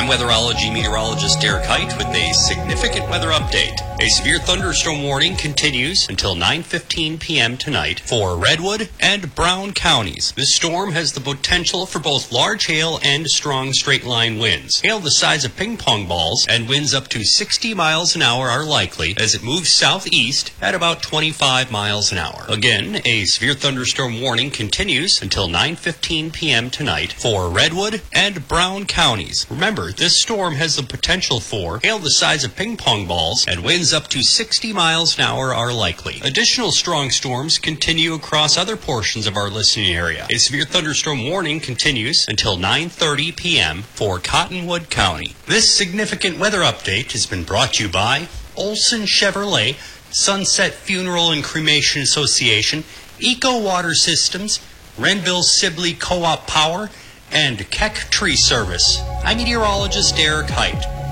I'm weatherology meteorologist Derek Height with a significant weather update. A severe thunderstorm warning continues until 9:15 p.m. tonight for Redwood and Brown counties. This storm has the potential for both large hail and strong straight-line winds. Hail the size of ping pong balls and winds up to 60 miles an hour are likely as it moves southeast at about 25 miles an hour. Again, a severe thunderstorm warning continues until 9:15 p.m. tonight for Redwood and Brown counties. Remember, this storm has the potential for hail the size of ping pong balls and winds up to 60 miles an hour are likely. Additional strong storms continue across other portions of our listening area. A severe thunderstorm warning continues until 9:30 p.m. for Cottonwood County. This significant weather update has been brought to you by Olson Chevrolet, Sunset Funeral and Cremation Association, Eco Water Systems, Renville Sibley Co-op Power, and Keck Tree Service. I'm meteorologist Derek Height.